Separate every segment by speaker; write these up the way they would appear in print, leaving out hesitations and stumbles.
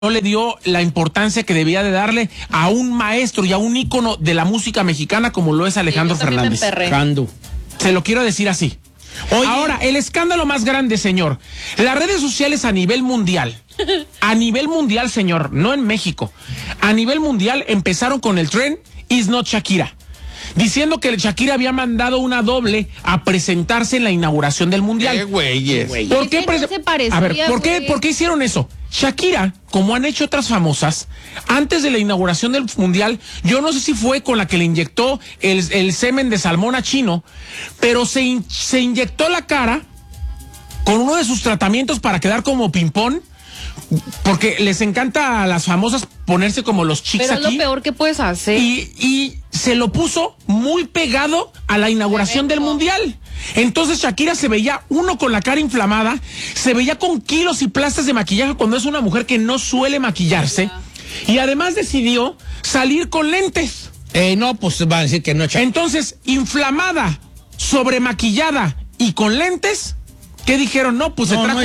Speaker 1: no le dio la importancia que debía de darle a un maestro y a un ícono de la música mexicana como lo es Alejandro Fernández. Se lo quiero decir así. Oye. Ahora, el escándalo más grande, señor. Las redes sociales a nivel mundial, señor, no en México, a nivel mundial empezaron con el tren Is Not Shakira, diciendo que Shakira había mandado una doble a presentarse en la inauguración del mundial.
Speaker 2: ¡Qué güeyes!
Speaker 1: ¿Por qué? A ver, ¿por qué hicieron eso? Shakira, como han hecho otras famosas, antes de la inauguración del mundial, yo no sé si fue con la que le inyectó el semen de salmón a Chino, pero se inyectó la cara con uno de sus tratamientos para quedar como ping-pong, porque les encanta a las famosas ponerse como los chicos aquí.
Speaker 3: Pero es lo peor que puedes hacer.
Speaker 1: Y se lo puso muy pegado a la inauguración del mundial. Entonces Shakira se veía, uno, con la cara inflamada, se veía con kilos y plastas de maquillaje cuando es una mujer que no suele maquillarse. Y además decidió salir con lentes.
Speaker 2: No, pues va a decir que no.
Speaker 1: Entonces, inflamada, sobremaquillada y con lentes, ¿qué dijeron? No, pues se trajo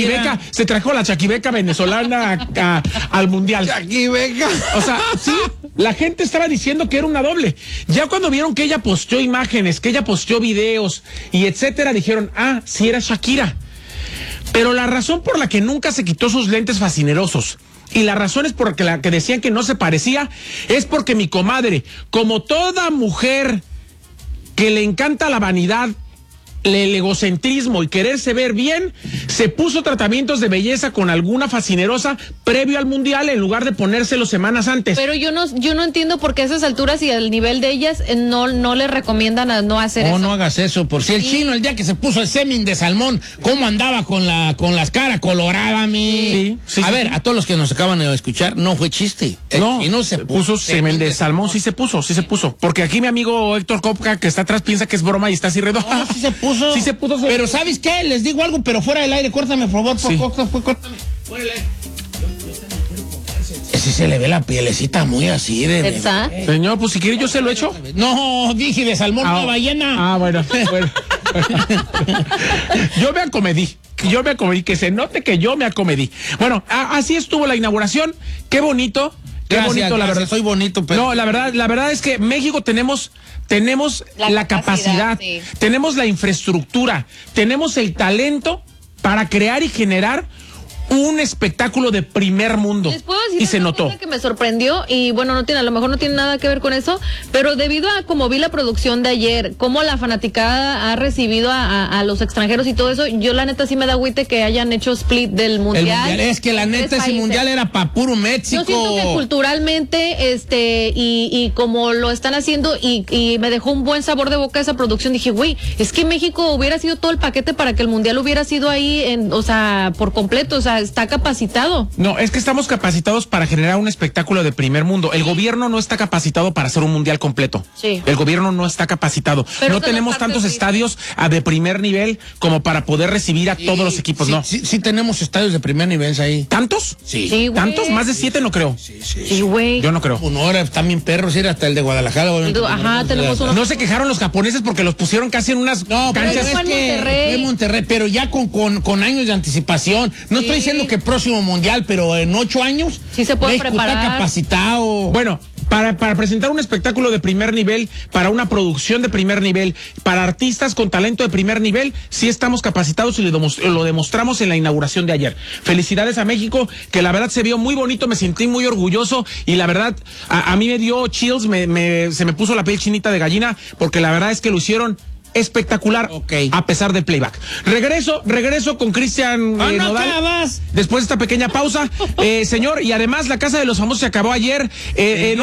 Speaker 1: a la chaquibeca venezolana al mundial.
Speaker 2: Chaquibeca.
Speaker 1: O sea, sí, la gente estaba diciendo que era una doble. Ya cuando vieron que ella posteó imágenes, que ella posteó videos y etcétera, dijeron, sí era Shakira. Pero la razón por la que nunca se quitó sus lentes fascinerosos y la razón es por la que decían que no se parecía es porque mi comadre, como toda mujer que le encanta la vanidad, el egocentrismo y quererse ver bien, se puso tratamientos de belleza con alguna fascinerosa previo al mundial en lugar de ponérselos semanas antes.
Speaker 3: Pero yo no entiendo por qué a esas alturas y al nivel de ellas no le recomiendan a no hacer eso.
Speaker 2: No hagas eso, por si el Chino el día que se puso el semen de salmón, ¿cómo andaba con las caras coloradas, mi?
Speaker 1: Sí,
Speaker 2: a ver, a todos los que nos acaban de escuchar, no fue chiste.
Speaker 1: No, y no se puso semen de salmón, sí se puso. Porque aquí mi amigo Héctor Kopka, que está atrás, piensa que es broma y está así redondo.
Speaker 2: No, sí se puso.
Speaker 1: Sí se puso.
Speaker 2: Pero ¿sabes qué? Les digo algo, pero fuera del aire, córtame, por favor, córtame. Fuera del aire. Ese se le ve la pielecita muy así de...
Speaker 3: ¿Está?
Speaker 1: Señor, pues si quiere yo se lo echo.
Speaker 2: No, dije de salmón, no ballena.
Speaker 1: Bueno. Yo me acomedí, que se note que yo me acomedí. Bueno, así estuvo la inauguración. Qué bonito.
Speaker 2: Gracias,
Speaker 1: la verdad.
Speaker 2: Soy bonito, pero...
Speaker 1: No, la verdad es que México tenemos la capacidad,
Speaker 3: sí.
Speaker 1: Tenemos la infraestructura, tenemos el talento para crear y generar un espectáculo de primer mundo.
Speaker 3: ¿Les puedo decir
Speaker 1: y se notó
Speaker 3: que me sorprendió? Y bueno, a lo mejor no tiene nada que ver con eso, pero debido a como vi la producción de ayer, cómo la fanaticada ha recibido a los extranjeros y todo eso, yo la neta sí me da agüite que hayan hecho split del mundial.
Speaker 2: Es que la neta ese mundial era para puro México.
Speaker 3: Yo siento que culturalmente, y como lo están haciendo, y me dejó un buen sabor de boca esa producción. Dije, güey, es que México hubiera sido todo el paquete para que el mundial hubiera sido ahí, por completo, está capacitado.
Speaker 1: No, es que estamos capacitados para generar un espectáculo de primer mundo. El gobierno no está capacitado para hacer un mundial completo.
Speaker 3: Sí.
Speaker 1: El gobierno no está capacitado.
Speaker 3: Pero
Speaker 1: no tenemos tantos estadios de primer nivel como para poder recibir a todos los equipos, ¿no?
Speaker 2: Sí tenemos estadios de primer nivel ahí.
Speaker 1: ¿Tantos?
Speaker 2: Sí.
Speaker 3: Sí, güey.
Speaker 1: ¿Tantos? Más de 7 no creo.
Speaker 3: Sí, güey.
Speaker 1: Yo no creo.
Speaker 2: Pues no, ahora también perros, era hasta el de Guadalajara.
Speaker 3: Tenemos uno.
Speaker 1: No se quejaron los japoneses porque los pusieron casi en unas canchas.
Speaker 2: Fue Monterrey, pero ya con años de anticipación. No estoy diciendo que próximo mundial, pero en 8 años
Speaker 3: sí se puede
Speaker 2: México
Speaker 3: preparar.
Speaker 2: Está capacitado.
Speaker 1: Bueno, para presentar un espectáculo de primer nivel, para una producción de primer nivel, para artistas con talento de primer nivel, sí estamos capacitados y lo demostramos en la inauguración de ayer. Felicidades a México, que la verdad se vio muy bonito, me sentí muy orgulloso y la verdad a mí me dio chills, se me puso la piel chinita de gallina, porque la verdad es que lo hicieron espectacular, a pesar del playback. Regreso con Cristian Nodal. Después de esta pequeña pausa, señor, y además la Casa de los Famosos se acabó ayer en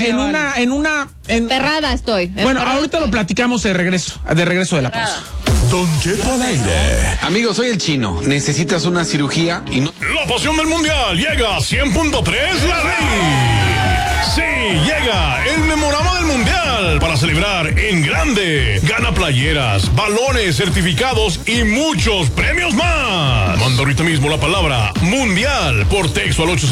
Speaker 1: una
Speaker 3: Perrada estoy.
Speaker 1: Bueno, ahorita lo platicamos de regreso de la pausa.
Speaker 4: Don Cheto al aire.
Speaker 5: Amigo, soy el Chino. ¿Necesitas una cirugía?
Speaker 4: La pasión del mundial llega a 100.3 La Raíz.
Speaker 6: Sí, llega el Memorama del Mundial para celebrar en grande. Gana playeras, balones, certificados y muchos premios más. Manda ahorita mismo la palabra Mundial por texto al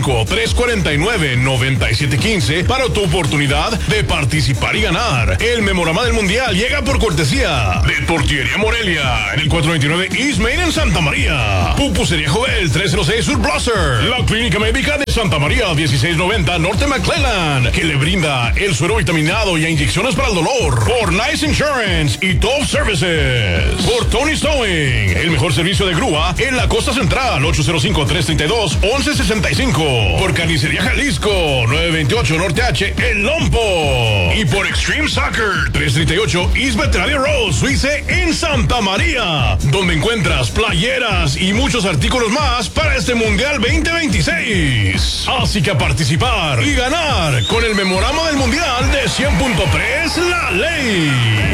Speaker 6: 805-349-9715 para tu oportunidad de participar y ganar. El Memorama del Mundial llega por cortesía de Tortillería Morelia en el 429 East Main en Santa María. Pupusería Jovel 306 Sur Blosser. La Clínica Médica de Santa María 1690 Norte McClellan, que le brinda el suero vitaminado y inyecciones para el dolor. Por Nice Insurance y Top Services. Por Tony Stowing, el mejor servicio de grúa en la costa central, 805-332-1165. Por Carnicería Jalisco 928 Norte H, El Lompo. Y por Extreme Soccer 338 East Veterinaria Road, Suiza en Santa María, donde encuentras playeras y muchos artículos más para este Mundial 2026. Así que a participar y ganar con el Memorama del Mundial de 100.3 La Ley.